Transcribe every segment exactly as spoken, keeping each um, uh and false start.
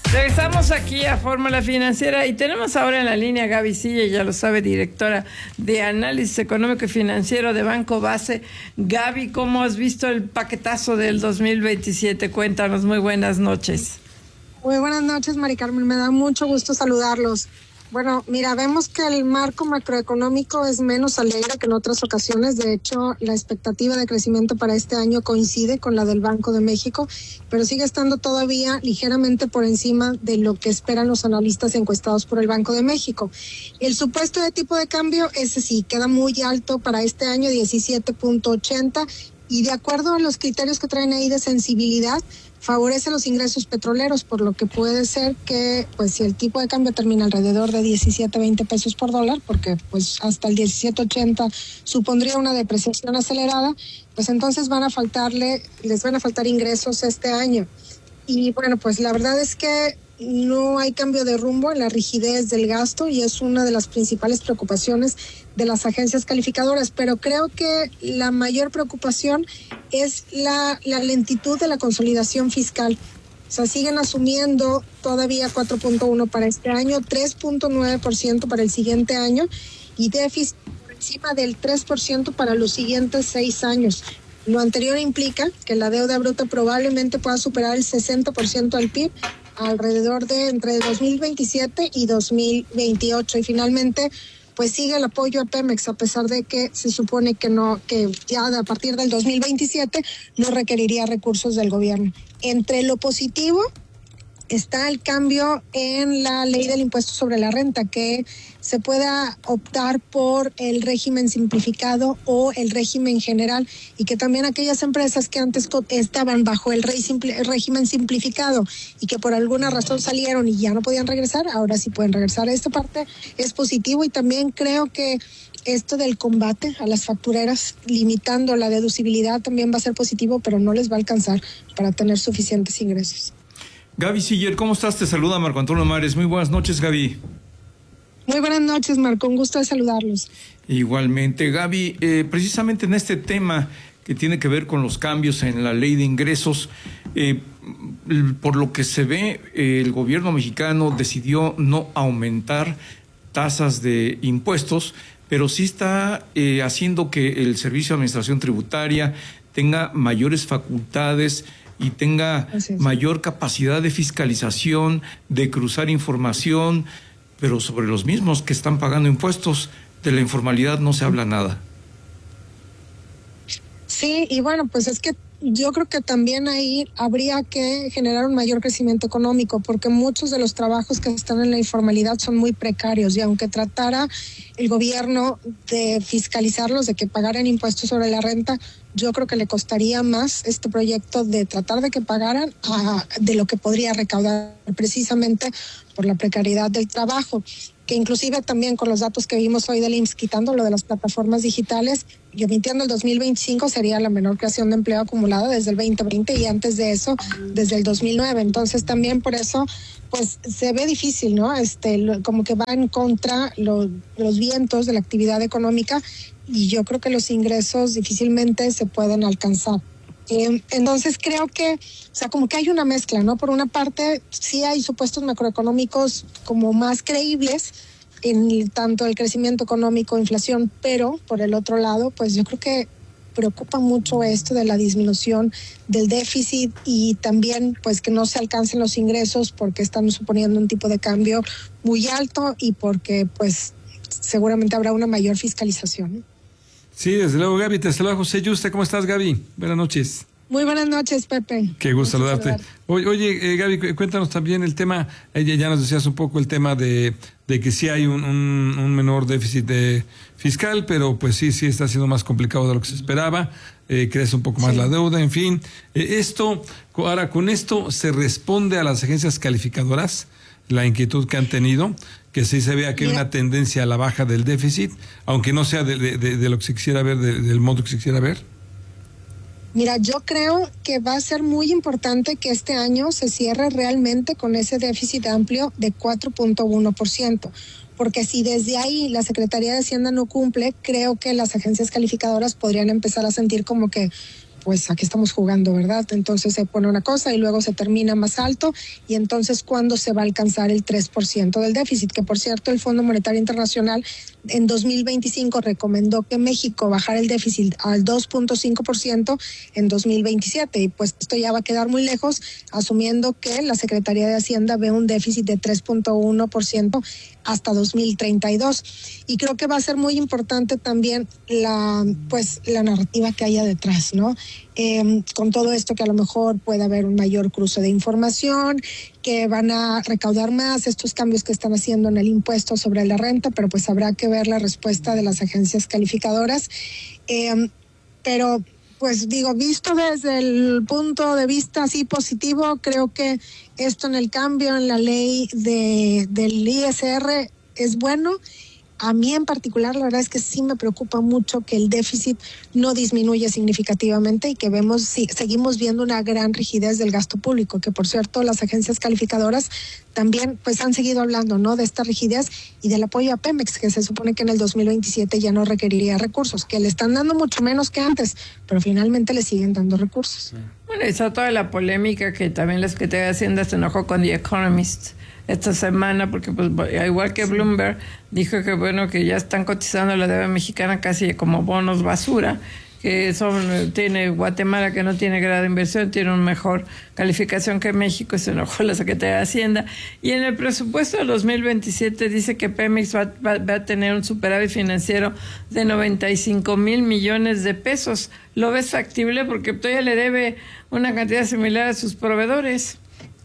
Regresamos aquí a Fórmula Financiera y tenemos ahora en la línea a Gaby Silla, ya lo sabe, directora de Análisis Económico y Financiero de Banco Base. Gaby, ¿cómo has visto el paquetazo del dos mil veintisiete? Cuéntanos, muy buenas noches. Muy buenas noches, Mari Carmen, me da mucho gusto saludarlos. Bueno, mira, vemos que el marco macroeconómico es menos alegre que en otras ocasiones. De hecho, la expectativa de crecimiento para este año coincide con la del Banco de México, pero sigue estando todavía ligeramente por encima de lo que esperan los analistas encuestados por el Banco de México. El supuesto de tipo de cambio, ese sí, queda muy alto para este año, diecisiete punto ochenta, y de acuerdo a los criterios que traen ahí de sensibilidad, favorece los ingresos petroleros, por lo que puede ser que, pues, si el tipo de cambio termina alrededor de diecisiete, veinte pesos por dólar, porque pues hasta el diecisiete ochenta supondría una depreciación acelerada, pues entonces van a faltarle, les van a faltar ingresos este año. Y bueno, pues la verdad es que no hay cambio de rumbo en la rigidez del gasto y es una de las principales preocupaciones de las agencias calificadoras, pero creo que la mayor preocupación es la, la lentitud de la consolidación fiscal. O sea, siguen asumiendo todavía cuatro punto uno para este año, tres punto nueve por ciento para el siguiente año y déficit por encima del tres por ciento para los siguientes seis años. Lo anterior implica que la deuda bruta probablemente pueda superar el sesenta por ciento del P I B alrededor de entre dos mil veintisiete y dos mil veintiocho. Y finalmente, pues sigue el apoyo a Pemex, a pesar de que se supone que no, que ya a partir del dos mil veintisiete no requeriría recursos del gobierno. Entre lo positivo está el cambio en la ley del impuesto sobre la renta, que se pueda optar por el régimen simplificado o el régimen general, y que también aquellas empresas que antes estaban bajo el régimen simplificado y que por alguna razón salieron y ya no podían regresar, ahora sí pueden regresar. Esta parte es positivo, y también creo que esto del combate a las factureras, limitando la deducibilidad, también va a ser positivo, pero no les va a alcanzar para tener suficientes ingresos. Gaby Siller, ¿cómo estás? Te saluda Marco Antonio Mares. Muy buenas noches, Gaby. Muy buenas noches, Marco. Un gusto de saludarlos. Igualmente, Gaby, eh, precisamente en este tema que tiene que ver con los cambios en la ley de ingresos, eh, por lo que se ve, eh, el gobierno mexicano decidió no aumentar tasas de impuestos, pero sí está eh, haciendo que el Servicio de Administración Tributaria tenga mayores facultades y tenga mayor capacidad de fiscalización, de cruzar información, pero sobre los mismos que están pagando impuestos. De la informalidad no se habla nada. Sí, y bueno, pues es que yo creo que también ahí habría que generar un mayor crecimiento económico, porque muchos de los trabajos que están en la informalidad son muy precarios, y aunque tratara el gobierno de fiscalizarlos, de que pagaran impuestos sobre la renta, yo creo que le costaría más este proyecto de tratar de que pagaran a, de lo que podría recaudar, precisamente por la precariedad del trabajo, que inclusive también con los datos que vimos hoy del I M S S, quitando lo de las plataformas digitales y omitiendo el dos mil veinticinco, sería la menor creación de empleo acumulada desde el veinte veinte, y antes de eso desde el dos mil nueve. Entonces también por eso pues se ve difícil, ¿no? Este, lo, como que va en contra lo, los vientos de la actividad económica, y yo creo que los ingresos difícilmente se pueden alcanzar. Eh, entonces creo que, o sea, como que hay una mezcla, ¿no? Por una parte, sí hay supuestos macroeconómicos como más creíbles en el, tanto el crecimiento económico, inflación, pero por el otro lado, pues yo creo que preocupa mucho esto de la disminución del déficit, y también pues que no se alcancen los ingresos porque están suponiendo un tipo de cambio muy alto y porque pues seguramente habrá una mayor fiscalización, ¿no? Sí, desde luego, Gaby. Te saluda José Yuste. ¿Cómo estás, Gaby? Buenas noches. Muy buenas noches, Pepe. Qué gusto saludarte. Oye, oye eh, Gaby, cuéntanos también el tema, ella ya nos decías un poco el tema de, de que sí hay un, un, un menor déficit de fiscal, pero pues sí, sí está siendo más complicado de lo que se esperaba, eh, crece un poco más sí. la deuda, en fin. Eh, esto, ahora con esto se responde a las agencias calificadoras, la inquietud que han tenido, que sí se vea que hay una tendencia a la baja del déficit, aunque no sea de, de, de lo que se quisiera ver, de, del modo que se quisiera ver. Mira, yo creo que va a ser muy importante que este año se cierre realmente con ese déficit amplio de cuatro punto uno por ciento, porque si desde ahí la Secretaría de Hacienda no cumple, creo que las agencias calificadoras podrían empezar a sentir como que pues aquí estamos jugando, ¿verdad? Entonces se pone una cosa y luego se termina más alto, y entonces ¿cuándo se va a alcanzar el tres por ciento del déficit? Que por cierto el Fondo Monetario Internacional en dos mil veinticinco recomendó que México bajara el déficit al dos punto cinco por ciento en dos mil veintisiete, y pues esto ya va a quedar muy lejos, asumiendo que la Secretaría de Hacienda ve un déficit de tres punto uno por ciento hasta dos mil treinta y dos. Y creo que va a ser muy importante también la pues la narrativa que haya detrás, ¿no? Eh, con todo esto, que a lo mejor puede haber un mayor cruce de información, que van a recaudar más estos cambios que están haciendo en el impuesto sobre la renta, pero pues habrá que ver la respuesta de las agencias calificadoras. Eh, pero pues digo, visto desde el punto de vista así positivo, creo que esto en el cambio en la ley de del I S R es bueno. A mí en particular, la verdad es que sí me preocupa mucho que el déficit no disminuya significativamente y que vemos, sí, seguimos viendo una gran rigidez del gasto público, que por cierto las agencias calificadoras también pues han seguido hablando, ¿no?, de esta rigidez y del apoyo a Pemex, que se supone que en el dos mil veintisiete ya no requeriría recursos, que le están dando mucho menos que antes, pero finalmente le siguen dando recursos. Bueno, hizo toda la polémica que también la Secretaría de Hacienda se enojó con The Economist esta semana, porque pues igual que Bloomberg dijo que bueno, que ya están cotizando la deuda mexicana casi como bonos basura, que son tiene Guatemala, que no tiene grado de inversión, tiene una mejor calificación que México, y se enojó la Secretaría de Hacienda. Y en el presupuesto de dos mil veintisiete dice que Pemex va, va, va a tener un superávit financiero de noventa y cinco mil millones de pesos. ¿Lo ves factible? Porque todavía le debe una cantidad similar a sus proveedores.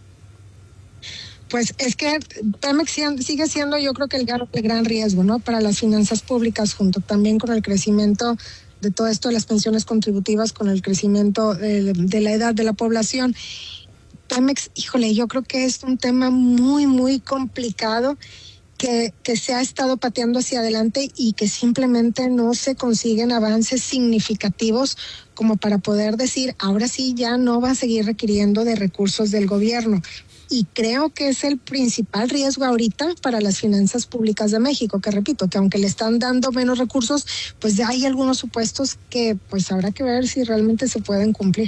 Pues es que Pemex sigue siendo, yo creo que el gran, el gran riesgo, ¿no?, para las finanzas públicas, junto también con el crecimiento de todo esto de las pensiones contributivas, con el crecimiento de, de la edad de la población. Pemex, híjole, yo creo que es un tema muy, muy complicado que, que se ha estado pateando hacia adelante y que simplemente no se consiguen avances significativos como para poder decir, ahora sí ya no va a seguir requiriendo de recursos del gobierno. Y creo que es el principal riesgo ahorita para las finanzas públicas de México, que repito, que aunque le están dando menos recursos, pues hay algunos supuestos que pues habrá que ver si realmente se pueden cumplir.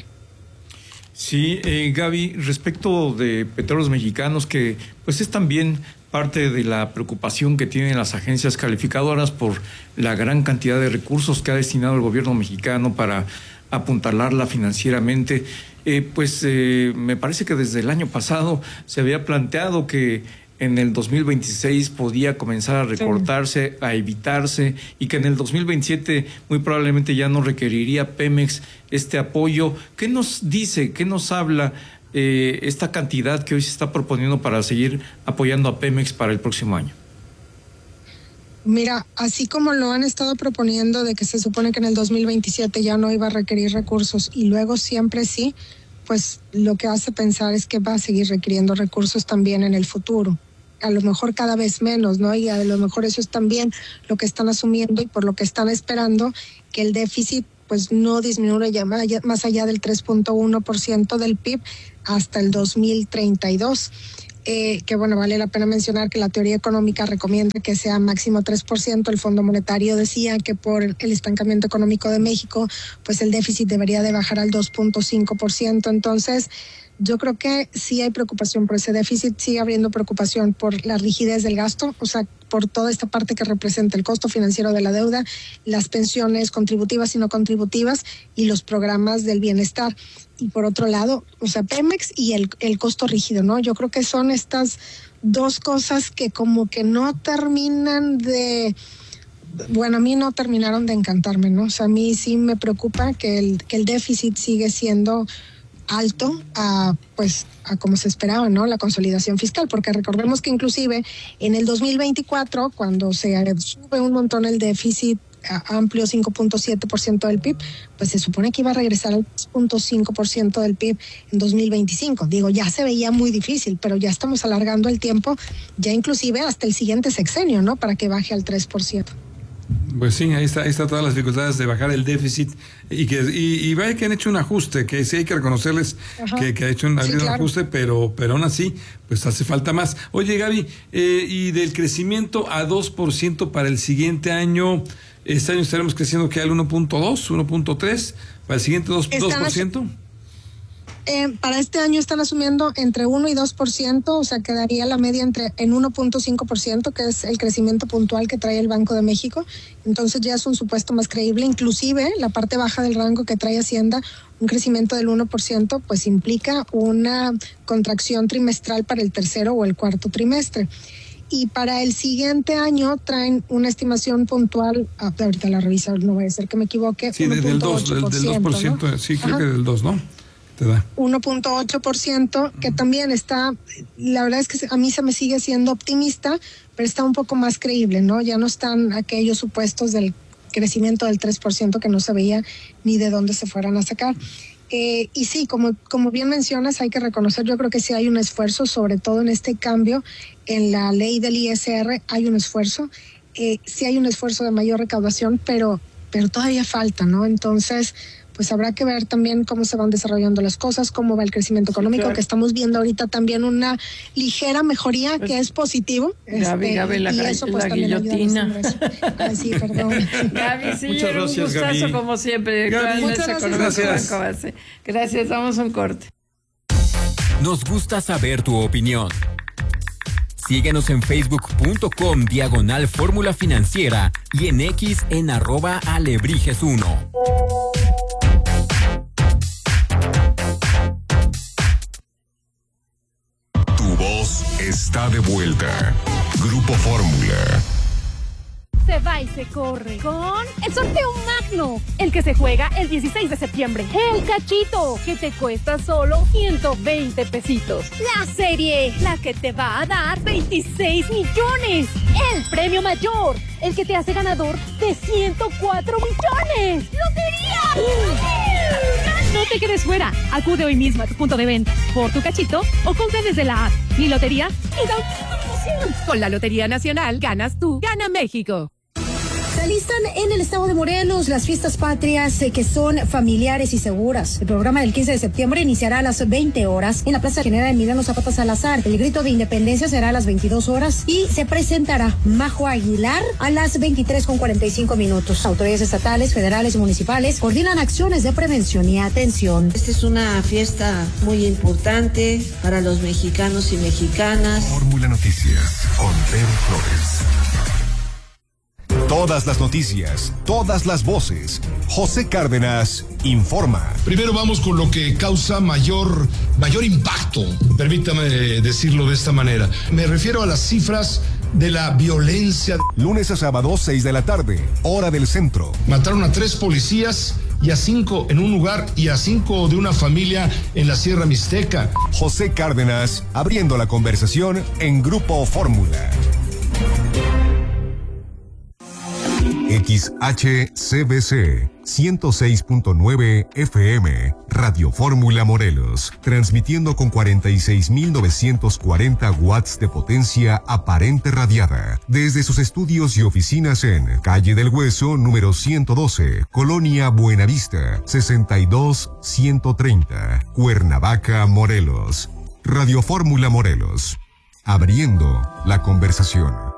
Sí, eh, Gaby, respecto de Petróleos Mexicanos, que pues es también parte de la preocupación que tienen las agencias calificadoras por la gran cantidad de recursos que ha destinado el gobierno mexicano para apuntalarla financieramente. Eh, pues eh, me parece que desde el año pasado se había planteado que en el dos mil veintiséis podía comenzar a recortarse, a evitarse, y que en el dos mil veintisiete muy probablemente ya no requeriría Pemex este apoyo. ¿Qué nos dice, qué nos habla eh, esta cantidad que hoy se está proponiendo para seguir apoyando a Pemex para el próximo año? Mira, así como lo han estado proponiendo de que se supone que en el dos mil veintisiete ya no iba a requerir recursos y luego siempre sí, pues lo que hace pensar es que va a seguir requiriendo recursos también en el futuro. A lo mejor cada vez menos, ¿no? Y a lo mejor eso es también lo que están asumiendo y por lo que están esperando que el déficit pues no disminuya más allá del tres punto uno por ciento del P I B hasta el dos mil treinta y dos. Eh, que bueno, vale la pena mencionar que la teoría económica recomienda que sea máximo tres por ciento. El Fondo Monetario decía que por el estancamiento económico de México, pues el déficit debería de bajar al dos punto cinco por ciento. Entonces, yo creo que sí hay preocupación por ese déficit, sigue habiendo preocupación por la rigidez del gasto, o sea, por toda esta parte que representa el costo financiero de la deuda, las pensiones contributivas y no contributivas y los programas del bienestar. Y por otro lado, o sea, Pemex y el, el costo rígido, ¿no? Yo creo que son estas dos cosas que como que no terminan de... Bueno, a mí no terminaron de encantarme, ¿no? O sea, a mí sí me preocupa que el, que el déficit sigue siendo alto a pues a como se esperaba, ¿no? La consolidación fiscal, porque recordemos que inclusive en el dos mil veinticuatro, cuando se sube un montón el déficit amplio, cinco punto siete por ciento del P I B, pues se supone que iba a regresar al tres punto cinco por ciento del P I B en dos mil veinticinco. Digo, ya se veía muy difícil, pero ya estamos alargando el tiempo, ya inclusive hasta el siguiente sexenio, ¿no? Para que baje al tres por ciento. Pues sí, ahí está, ahí está todas las dificultades de bajar el déficit y que y, y vaya que han hecho un ajuste, que sí hay que reconocerles que, que ha hecho un, sí, un claro. ajuste, pero pero aún así, pues hace falta más. Oye, Gaby, eh, y del crecimiento a dos por ciento para el siguiente año, Este año estaremos creciendo que al uno punto dos, uno punto tres, para el siguiente dos por ciento. Eh, para este año están asumiendo entre uno y dos por ciento, o sea, quedaría la media entre en uno punto cinco por ciento, que es el crecimiento puntual que trae el Banco de México. Entonces ya es un supuesto más creíble. Inclusive la parte baja del rango que trae Hacienda, un crecimiento del uno por ciento, pues implica una contracción trimestral para el tercero o el cuarto trimestre. Y para el siguiente año traen una estimación puntual, ah, ahorita la reviso, no voy a ser que me equivoque, sí, del dos, del, del dos por ciento, ¿no? Sí, creo Ajá. que del dos, ¿no? Te da. uno punto ocho por ciento, que también está, la verdad es que a mí se me sigue siendo optimista, pero está un poco más creíble, ¿no? Ya no están aquellos supuestos del crecimiento del tres por ciento que no se veía ni de dónde se fueran a sacar. Eh, y sí, como, como bien mencionas, hay que reconocer, yo creo que sí hay un esfuerzo, sobre todo en este cambio en la ley del I S R, hay un esfuerzo, eh, sí hay un esfuerzo de mayor recaudación, pero, pero todavía falta, ¿no? Entonces, pues habrá que ver también cómo se van desarrollando las cosas, cómo va el crecimiento económico, claro. que estamos viendo ahorita también una ligera mejoría, pues, que es positivo. Gaby, este, Gaby, la, y eso, pues, la guillotina. Ay, sí, perdón. Gaby, sí, muchas gracias, un gustazo Gaby. como siempre. Gaby, muchas gracias. Gracias. Gracias, damos un corte. Nos gusta saber tu opinión. Síguenos en facebook.com diagonal fórmula financiera y en X en arroba alebrijes uno. Tu voz está de vuelta. Grupo Fórmula. Se va y se corre con el sorteo magno, el que se juega el dieciséis de septiembre. El cachito, que te cuesta solo ciento veinte pesitos. La serie, la que te va a dar veintiséis millones. El premio mayor, el que te hace ganador de ciento cuatro millones. ¡Lotería! No te quedes fuera. Acude hoy mismo a tu punto de venta por tu cachito o compra desde la app. Mi lotería y da emoción. Con la Lotería Nacional ganas tú, gana México. Se alistan en el estado de Morelos las fiestas patrias eh, que son familiares y seguras. El programa del quince de septiembre iniciará a las veinte horas en la Plaza General Emiliano Zapata Salazar. El grito de independencia será a las veintidós horas y se presentará Majo Aguilar a las veintitrés con cuarenta y cinco minutos. Autoridades estatales, federales y municipales coordinan acciones de prevención y atención. Esta es una fiesta muy importante para los mexicanos y mexicanas. Fórmula Noticias con Pedro Flores. Todas las noticias, todas las voces. José Cárdenas informa. Primero vamos con lo que causa mayor, mayor impacto, permítame decirlo de esta manera. Me refiero a las cifras de la violencia. Lunes a sábado, seis de la tarde, hora del centro. Mataron a tres policías y a cinco en un lugar y a cinco de una familia en la Sierra Mixteca. José Cárdenas abriendo la conversación en Grupo Fórmula. X H C B C ciento seis punto nueve F M, Radio Fórmula Morelos, transmitiendo con cuarenta y seis mil novecientos cuarenta watts de potencia aparente radiada, desde sus estudios y oficinas en Calle del Hueso, número ciento doce, Colonia Buenavista, sesenta y dos ciento treinta, Cuernavaca, Morelos. Radio Fórmula Morelos, abriendo la conversación.